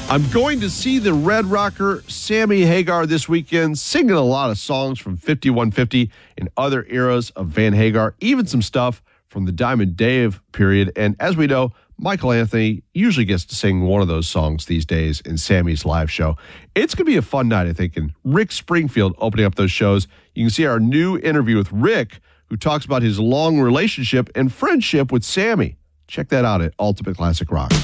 I'm going to see the Red Rocker Sammy Hagar this weekend, singing a lot of songs from 5150 and other eras of Van Hagar, even some stuff from the Diamond Dave period. And as we know, Michael Anthony usually gets to sing one of those songs these days in Sammy's live show. It's going to be a fun night, I think, and Rick Springfield opening up those shows. You can see our new interview with Rick, who talks about his long relationship and friendship with Sammy. Check that out at Ultimate Classic Rock.